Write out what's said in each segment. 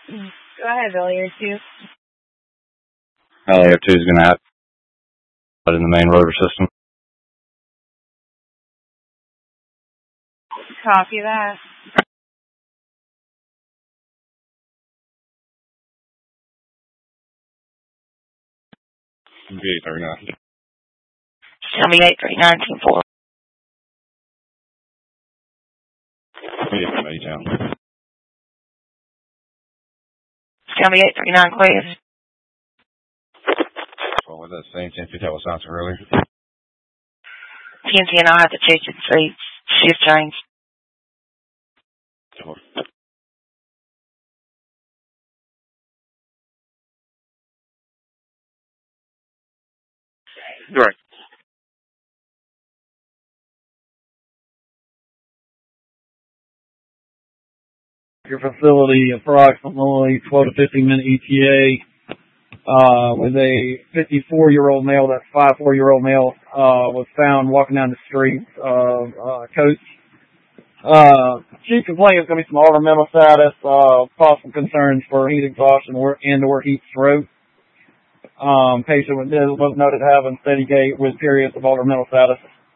Go ahead, Billy, or two. LAO2 is going to have in the main rotor system. Copy that. V839. Tell me 83924. V839. Tell me 839 clear. Well, with that same 1050 I was answering earlier. TNT and I have to check and see. Shift change. Right. Your facility approximately 12 to 15 minute ETA with a 54-year-old male, that's 54-year-old male, was found walking down the street of Coach. Chief complaint is going to be some order mental status, possible concerns for heat exhaustion and/or heat stroke. Patient was noted having steady gait with periods of order mental status.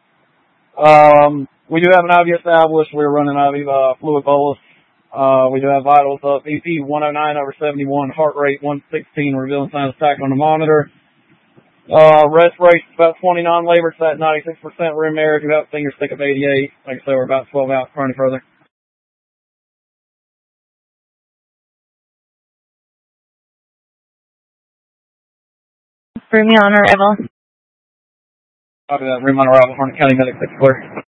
We do have an IV established. We're running IV fluid bolus. We do have vitals up, BP 109/71, heart rate 116, revealing signs of attack on the monitor. Respiration about 20 non-labor, it's at 96% room air. If you have a finger stick of 88, like I said, we're about 12 out for any further. Room on arrival. Copy that, room on arrival, Harnett County Medic 6 clear.